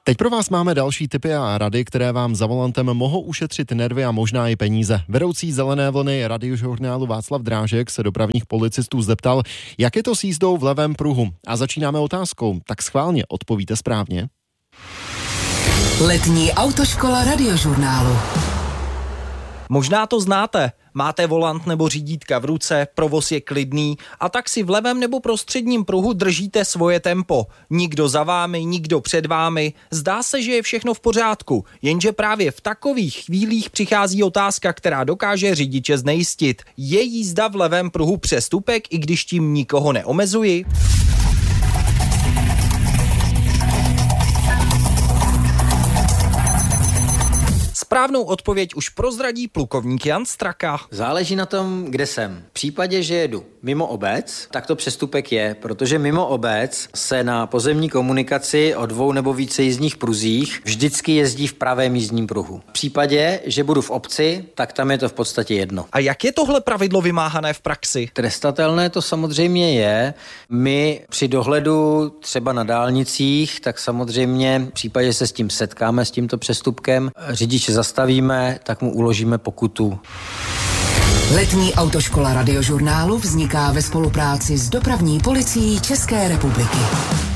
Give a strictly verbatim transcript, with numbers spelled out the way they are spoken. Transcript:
Teď pro vás máme další tipy a rady, které vám za volantem mohou ušetřit nervy a možná i peníze. Vedoucí Zelené vlny Radiožurnálu Václav Drážek se dopravních policistů zeptal, jak je to s jízdou v levém pruhu. A začínáme otázkou, tak schválně odpovíte správně. Letní autoškola Radiožurnálu. Možná to znáte. Máte volant nebo řídítka v ruce, provoz je klidný a tak si v levém nebo prostředním pruhu držíte svoje tempo. Nikdo za vámi, nikdo před vámi. Zdá se, že je všechno v pořádku, jenže právě v takových chvílích přichází otázka, která dokáže řidiče znejistit. Je jízda v levém pruhu přestupek, i když tím nikoho neomezuji? Správnou odpověď už prozradí plukovník Jan Straka. Záleží na tom, kde jsem. V případě, že jedu mimo obec, tak to přestupek je, protože mimo obec se na pozemní komunikaci o dvou nebo více jízdních pruzích vždycky jezdí v pravém jízdním pruhu. V případě, že budu v obci, tak tam je to v podstatě jedno. A jak je tohle pravidlo vymáhané v praxi? Trestatelné to samozřejmě je. My při dohledu třeba na dálnicích, tak samozřejmě v případě, že se s tím setkáme, s tímto přestupkem, řidiče zastavíme, tak mu uložíme pokutu. Letní autoškola Radiožurnálu vzniká ve spolupráci s dopravní policií České republiky.